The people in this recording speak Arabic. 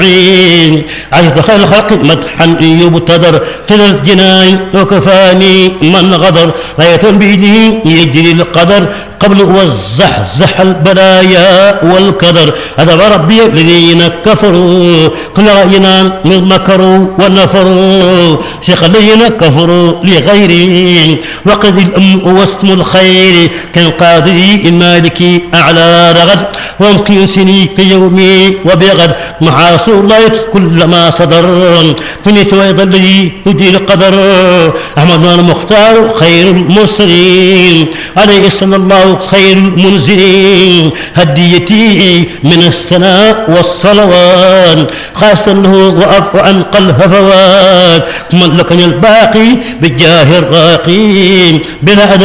عجز الخلق مدحا يبتدر في الجنان وكفاني من غدر راية بيده يجري القدر قبل والزحزح البلايا والكدر أدب ربي الذين كفروا كل رأينا من مكروا ونفروا شيخ الذين كفروا لغيري وقد الأم واسم الخير كالقادر المالك أعلى رغد وامكن سني كيومي وبغد محاصر الله كلما صدر كن سويد الذي يدير القدر أحمد المختار خير المرسلين عليه صلى الله خير المنزلين هديتي من الثناء والصلوات خاصة له وأنقى الهفوات من لكن الباقي بالجاه الراقي بلا